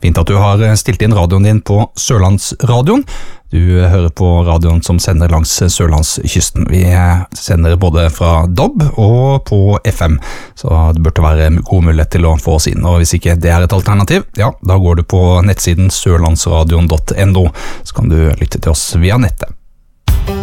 Fint at du har stilt inn radioen din på Sørlandsradioen. Du hører på radioen som sender langs Sørlandskysten. Vi sender både fra DAB og på FM, så det burde være god mulighet til å få oss inn. Og hvis ikke det er et alternativ, ja, da går du på nettsiden sørlandsradion.no, så kan du lytte til oss via nettet.